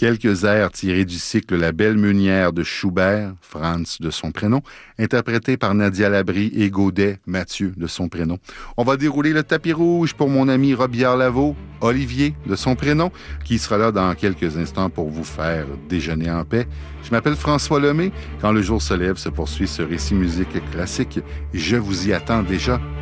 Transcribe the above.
Quelques airs tirés du cycle La Belle Meunière de Schubert, Franz de son prénom, interprétés par Nadia Labrie et Gaudet, Mathieu de son prénom. On va dérouler le tapis rouge pour mon ami Robillard Lavaux, Olivier de son prénom, qui sera là dans quelques instants pour vous faire déjeuner en paix. Je m'appelle François Lemay. Quand le jour se lève, se poursuit ce récit musique classique. Je vous y attends déjà.